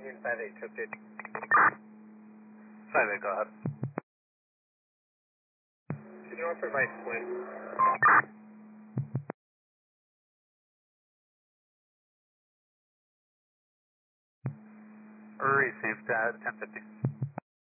Union 58 took it. 58, go ahead. To Norfolk by Swin. Received at 1050.